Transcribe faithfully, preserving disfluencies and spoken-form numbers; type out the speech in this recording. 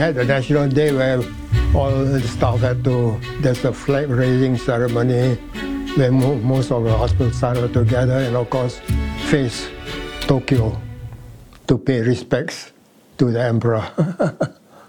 had a national day where all the staff had to, there's a flag raising ceremony where mo most of the hospital staff were together and of course face Tokyo to pay respects to the emperor.